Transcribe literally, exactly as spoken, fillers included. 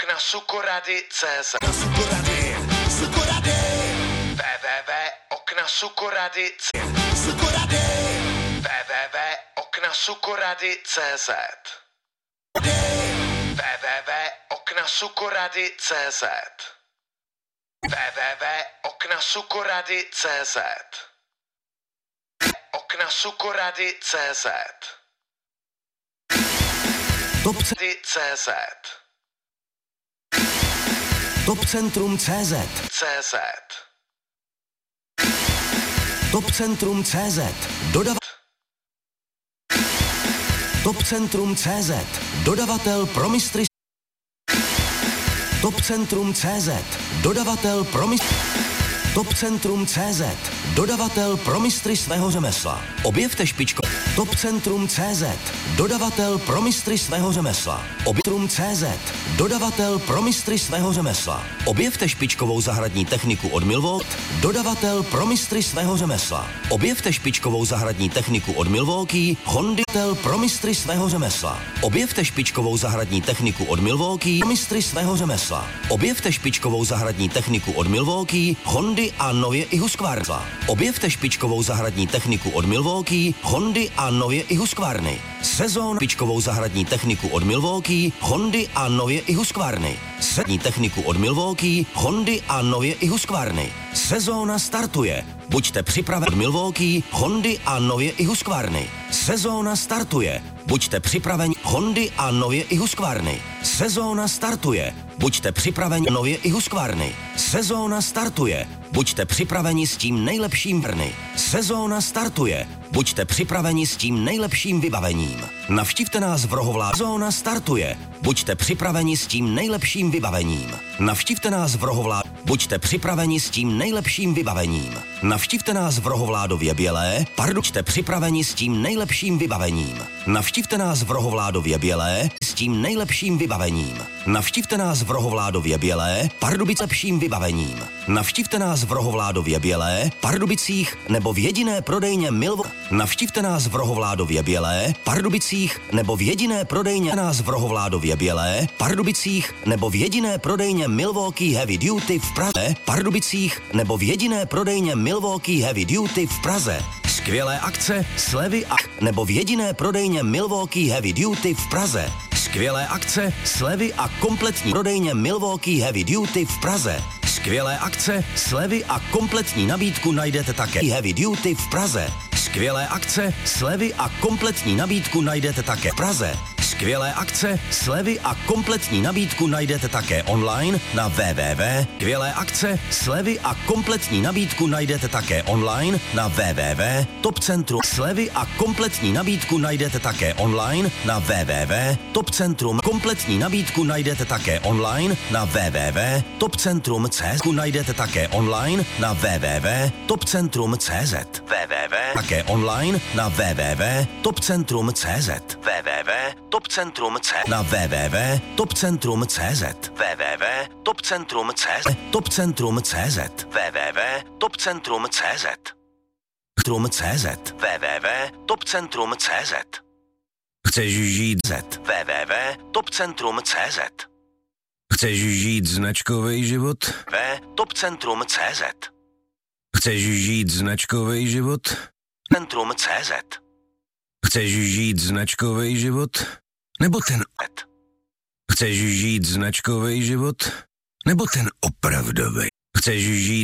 okna sukorady tečka cé zet Sukorady, sukorady, w w w tečka okna sukorady sukorady, w w w tečka okna sukorady tečka cé zet w w w tečka okna sukorady tečka cé zet w w w tečka okna sukorady tečka cé zet okna sukorady tečka cé zet Top tečka cé zet Topcentrum tečka cé zet cé zet Topcentrum tečka cé zet Dodav Topcentrum tečka cé zet Dodavatel pro mistry Topcentrum tečka cé zet Dodavatel pro mistry Topcentrum tečka cé zet Dodavatel pro mistry svého řemesla. Objevte špičko. Topcentrum tečka cé zet Dodavatel pro mistry svého řemesla. Objevtrum tečka cé zet Dodavatel pro mistry svého řemesla. Objevte špičkovou zahradní techniku od Milwaukee. Dodavatel pro mistry svého řemesla. Objevte špičkovou zahradní techniku od Milwaukee. Hondy pro mistry svého řemesla. Objevte špičkovou zahradní techniku od Milwaukee. Pro mistry svého řemesla. Objevte špičkovou zahradní techniku od Milwaukee. Hondy a nově i Husqvarna. Objevte špičkovou zahradní techniku od Milwaukee, Hondy a nově i Husqvarny. Sezón špičkovou zahradní techniku od Milwaukee, Hondy a nově i Husqvarny. Sední techniku od Milwaukee, Hondy a nově i Husqvarny. Sezóna startuje. Buďte připraveni od Milwaukee, Hondy a nově i Husqvarny. Sezóna startuje. Buďte připraveni Hondy a nově i Husqvarny. Sezóna startuje. Buďte připraveni nově i Husqvarny. Sezóna startuje. Buďte připraveni s tím nejlepším vrny. Sezóna startuje. Buďte připraveni s tím nejlepším vybavením. Navštivte nás v Rohovládě. Sezóna startuje. Buďte připraveni s tím nejlepším vybavením. Navštivte nás v Rohovládě. Buďte připraveni s tím nejlepším vybavením. Navštivte nás v Rohovládově Bělé. Buďte připraveni s tím nejlepším vybavením. Navštivte nás v Rohovládově Bělé s tím nejlepším vybavením. Navštivte nás v Rohovládově Bělé, Pardubic lepším vybavením. Navštivte nás v Rohovládově Bělé, Pardubicích nebo v jediné prodejně Milvo. Navštivte nás v Rohovládově Bělé, Pardubicích nebo v jediné prodejně nás v Rohovládově Bělé, Pardubicích nebo v jediné prodejně Milwaukee Heavy Duty v Praze, Pardubicích nebo v jediné prodejně Milwaukee Heavy Duty v Praze. Skvělé akce, slevy a nebo v jediné prodejně Milwaukee Heavy Duty v Praze. Skvělé akce, slevy a kompletní prodejně Milwaukee Heavy Duty v Praze. Skvělé akce, slevy a kompletní nabídku najdete také Heavy Duty v Praze. Skvělé akce, slevy a kompletní nabídku najdete také v Praze. Skvělé akce, slevy a kompletní nabídku najdete také online na w w w. Skvělé akce, slevy a kompletní nabídku najdete také online na w w w. Topcentrum slevy a kompletní nabídku najdete také online na w w w. Topcentrum kompletní nabídku najdete také online na w w w. Topcentrum tečka cé zet najdete také online na w w w. Topcentrum tečka cé zet. www také online na w w w. Topcentrum tečka cé zet. www Topcentrum C na w w w Topcentrum tečka cé zet. www Topcentrum tečka cé zet. Topcentrum tečka cé zet. www Topcentrum tečka cé zet. Topcentrum tečka cé zet. www Topcentrum tečka cé zet. Chceš žít zet. www Topcentrum tečka cé zet. Chceš žít značkový život? V Topcentrum tečka cé zet. Chceš žít značkový život? Topcentrum tečka cé zet. Chceš žít značkový život? Nebo ten Chceš žít značkový život? Nebo ten opravdový? Chceš žít